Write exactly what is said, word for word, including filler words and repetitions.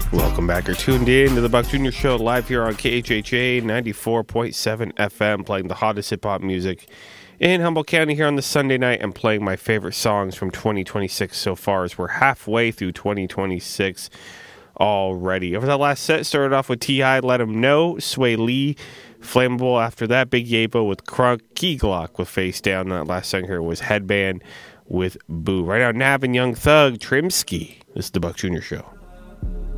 Welcome back. You're tuned in to the Buck Junior Show live here on K H H A ninety-four point seven F M, playing the hottest hip-hop music in Humboldt County here on the Sunday night, and playing my favorite songs from twenty twenty-six so far, as we're halfway through twenty twenty-six already. Over that last set, started off with T I, Let 'Em Know, Sway Lee, Flammable. After that, Big Yabo with Crunk, Key Glock with Face Down. That last song here was Headband with Boo. Right now, Nav and Young Thug, Trimsky. This is the Buck Junior Show.